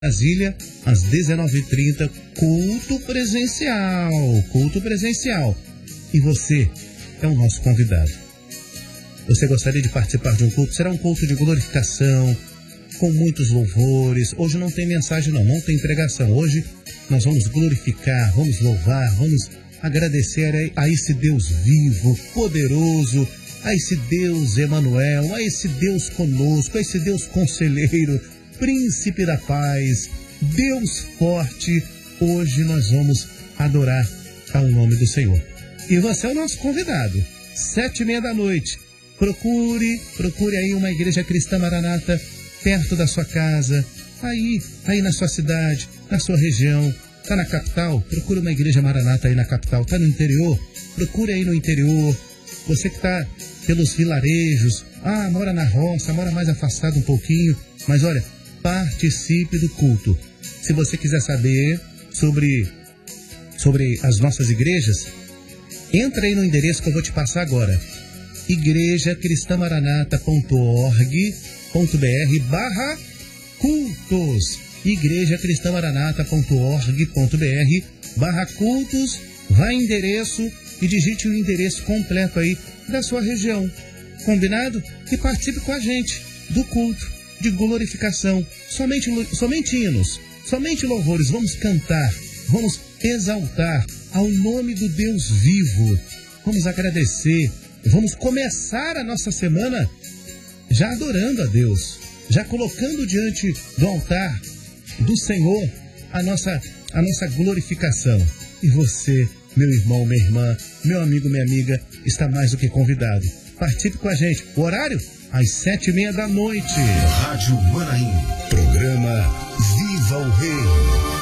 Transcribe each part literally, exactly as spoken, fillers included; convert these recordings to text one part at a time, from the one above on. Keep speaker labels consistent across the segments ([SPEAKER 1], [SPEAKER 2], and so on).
[SPEAKER 1] Brasília, às dezenove e trinta, culto presencial, culto presencial. E você é o nosso convidado. Você gostaria de participar de um culto? Será um culto de glorificação, com muitos louvores. Hoje não tem mensagem não, não tem pregação. Hoje nós vamos glorificar, vamos louvar, vamos agradecer a esse Deus vivo, poderoso, a esse Deus Emanuel, a esse Deus conosco, a esse Deus conselheiro, Príncipe da Paz, Deus forte. Hoje nós vamos adorar ao nome do Senhor. E você é o nosso convidado. Sete e meia da noite. Procure, procure aí uma igreja cristã Maranata perto da sua casa, aí, aí na sua cidade, na sua região. Está na capital? Procure uma igreja Maranata aí na capital. Está no interior? Procure aí no interior. Você que está pelos vilarejos, ah, mora na roça, mora mais afastado um pouquinho, mas olha, participe do culto. Se você quiser saber sobre, sobre as nossas igrejas, entra aí no endereço que eu vou te passar agora. igreja cristã maranata ponto org ponto br barra cultos. igreja cristã maranata ponto org ponto br barra cultos. Vai em endereço e digite o endereço completo aí da sua região. Combinado? E participe com a gente do culto de glorificação, somente, somente hinos, somente louvores. Vamos cantar, vamos exaltar ao nome do Deus vivo, vamos agradecer, vamos começar a nossa semana já adorando a Deus, já colocando diante do altar do Senhor a nossa, a nossa glorificação. E você, meu irmão, minha irmã, meu amigo, minha amiga, está mais do que convidado. Participe com a gente. O horário? Às sete e meia da noite.
[SPEAKER 2] Rádio Manaim. Programa Viva o Rei.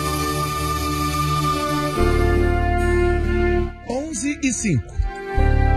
[SPEAKER 1] onze e cinco.